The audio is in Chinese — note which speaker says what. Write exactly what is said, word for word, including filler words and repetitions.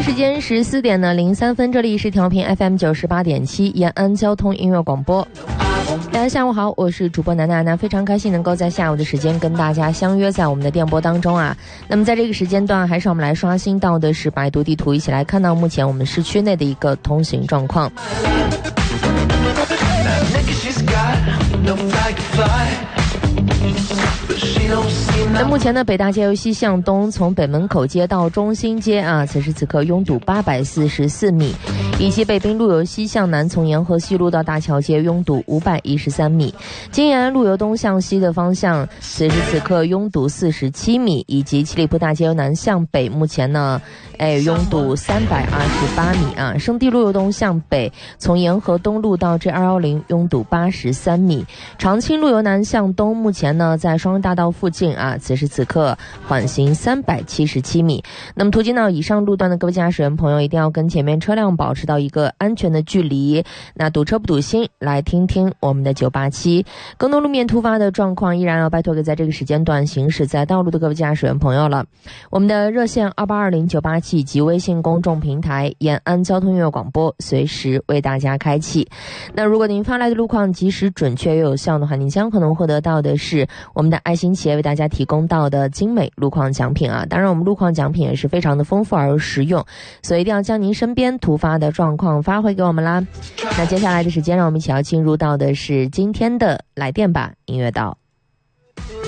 Speaker 1: 时间十四点呢零三分，这里是调频 F M 九十八点七延安交通音乐广播。大家下午好，我是主播楠楠楠，非常开心能够在下午的时间跟大家相约在我们的电波当中啊。那么在这个时间段，还是我们来刷新到的是百度地图，一起来看到目前我们市区内的一个通行状况。那目前呢，北大街由西向东，从北门口街到中心街啊，此时此刻拥堵八百四十四米，以及北滨路由西向南，从沿河西路到大桥街拥堵五百一十三米，金延安路由东向西的方向，此时此刻拥堵四十七米，以及七里铺大街由南向北，目前呢，哎，拥堵三百二十八米啊。圣地路由东向北，从沿河东路到 J 二一零拥堵八十三米，长青路由南向东，目前呢在双大道附近啊，此时此刻缓行三百七十七米。那么途经到以上路段的各位驾驶员朋友，一定要跟前面车辆保持到一个安全的距离。那堵车不堵心，来听听我们的九八七。更多路面突发的状况，依然要拜托给在这个时间段行驶在道路的各位驾驶员朋友了。我们的热线二八二零九八七以及微信公众平台延安交通音乐广播，随时为大家开启。那如果您发来的路况及时准确又有效的话，您将可能获得到的是我们的爱心企业为大家提供到的精美路况奖品啊！当然，我们路况奖品也是非常的丰富而又实用，所以一定要将您身边突发的状况发挥给我们啦。那接下来的时间，让我们一起要进入到的是今天的来电吧音乐岛。